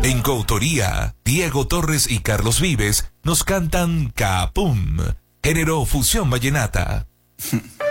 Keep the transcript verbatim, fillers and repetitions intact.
En coautoría, Diego Torres y Carlos Vives nos cantan Capum, género fusión vallenata.